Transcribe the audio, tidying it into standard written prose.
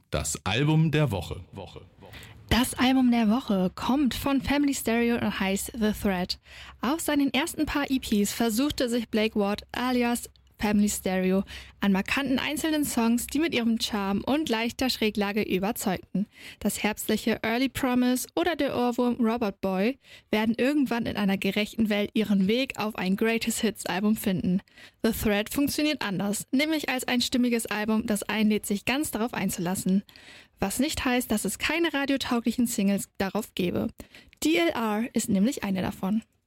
Das Album der Woche. Das Album der Woche kommt von Family Stereo und heißt The Thread. Auf seinen ersten paar EPs versuchte sich Blake Ward alias Family Stereo an markanten einzelnen Songs, die mit ihrem Charme und leichter Schräglage überzeugten. Das herbstliche Early Promise oder der Ohrwurm Robot Boy werden irgendwann in einer gerechten Welt ihren Weg auf ein Greatest Hits Album finden. The Thread funktioniert anders, nämlich als ein stimmiges Album, das einlädt, sich ganz darauf einzulassen. Was nicht heißt, dass es keine radiotauglichen Singles darauf gäbe. DLR ist nämlich eine davon.